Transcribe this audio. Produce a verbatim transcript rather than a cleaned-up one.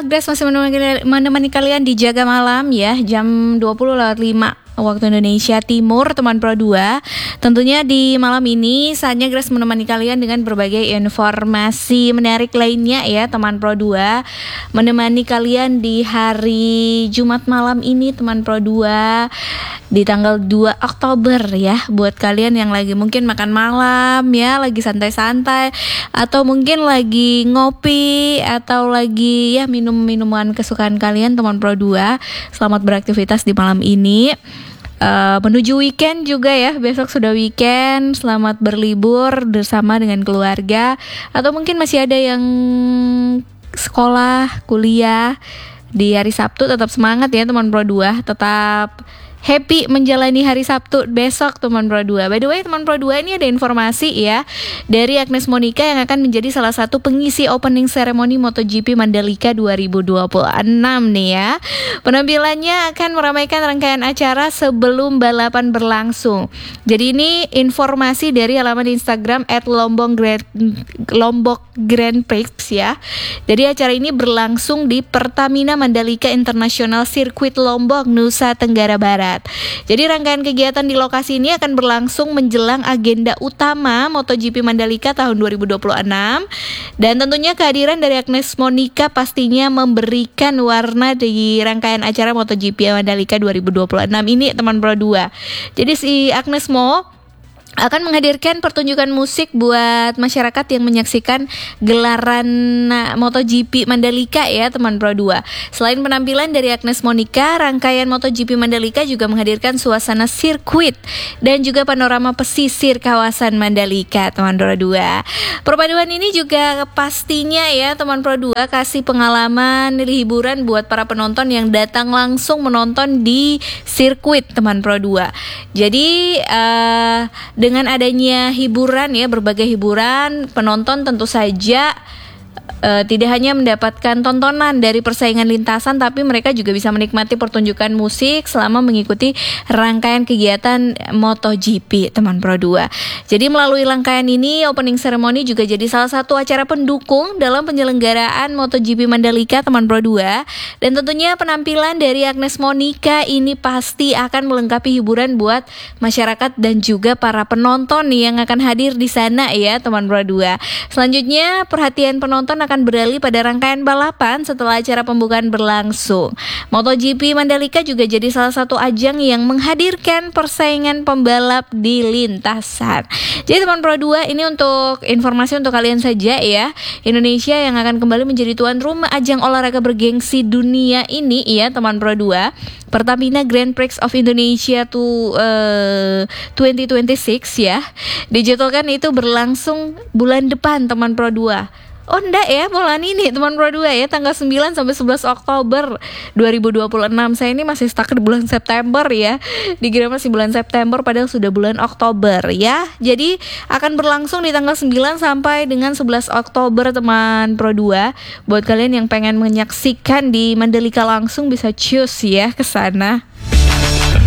Grace masih menemani, menemani kalian di Jaga Malam ya, jam dua puluh lewat lima waktu Indonesia Timur, teman Pro dua. Tentunya di malam ini saatnya Grace menemani kalian dengan berbagai informasi menarik lainnya ya, teman Pro dua. Menemani kalian di hari Jumat malam ini, teman Pro dua, di tanggal dua Oktober ya. Buat kalian yang lagi mungkin makan malam ya, lagi santai-santai, atau mungkin lagi ngopi, atau lagi ya minum minuman kesukaan kalian, teman Pro dua. Selamat beraktivitas di malam ini. Uh, menuju weekend juga ya, besok sudah weekend. Selamat berlibur bersama dengan keluarga, atau mungkin masih ada yang sekolah, kuliah di hari Sabtu. Tetap semangat ya teman Pro dua, tetap happy menjalani hari Sabtu besok teman Pro dua. By the way teman Pro dua, ini ada informasi ya dari Agnes Monica yang akan menjadi salah satu pengisi opening ceremony MotoGP Mandalika dua ribu dua puluh enam nih ya. Penampilannya akan meramaikan rangkaian acara sebelum balapan berlangsung. Jadi ini informasi dari halaman Instagram at Lombok Grand, Lombok Grand Prix ya. Jadi acara ini berlangsung di Pertamina Mandalika International Circuit Lombok, Nusa Tenggara Barat. Jadi rangkaian kegiatan di lokasi ini akan berlangsung menjelang agenda utama MotoGP Mandalika tahun dua ribu dua puluh enam. Dan tentunya kehadiran dari Agnes Monica pastinya memberikan warna di rangkaian acara MotoGP Mandalika dua ribu dua puluh enam ini teman Pro dua. Jadi si Agnes Mo akan menghadirkan pertunjukan musik buat masyarakat yang menyaksikan gelaran MotoGP Mandalika ya teman Pro dua. Selain penampilan dari Agnes Monica, rangkaian MotoGP Mandalika juga menghadirkan suasana sirkuit dan juga panorama pesisir kawasan Mandalika teman Pro dua. Perpaduan ini juga pastinya ya teman Pro dua kasih pengalaman hiburan buat para penonton yang datang langsung menonton di sirkuit teman Pro dua. Jadi uh, dengan adanya hiburan ya, berbagai hiburan, penonton tentu saja Uh, tidak hanya mendapatkan tontonan dari persaingan lintasan, tapi mereka juga bisa menikmati pertunjukan musik selama mengikuti rangkaian kegiatan MotoGP teman Pro dua. Jadi melalui rangkaian ini, opening ceremony juga jadi salah satu acara pendukung dalam penyelenggaraan MotoGP Mandalika teman Pro dua. Dan tentunya penampilan dari Agnes Monica ini pasti akan melengkapi hiburan buat masyarakat dan juga para penonton yang akan hadir di sana ya teman Pro dua. Selanjutnya perhatian penonton akan beralih pada rangkaian balapan setelah acara pembukaan berlangsung. MotoGP Mandalika juga jadi salah satu ajang yang menghadirkan persaingan pembalap di lintasan. Jadi teman Pro dua, ini untuk informasi untuk kalian saja ya. Indonesia yang akan kembali menjadi tuan rumah ajang olahraga bergengsi dunia ini ya teman Pro dua. Pertamina Grand Prix of Indonesia to uh, dua ribu dua puluh enam ya. Dijadwalkan itu berlangsung bulan depan teman Pro dua. Oh enggak ya, bulan ini teman Pro dua ya, tanggal sembilan sampai sebelas Oktober dua ribu dua puluh enam. Saya ini masih stuck di bulan September ya. Dikira masih bulan September padahal sudah bulan Oktober ya. Jadi akan berlangsung di tanggal sembilan sampai dengan sebelas Oktober teman Pro dua. Buat kalian yang pengen menyaksikan di Mandalika langsung bisa choose ya ke sana.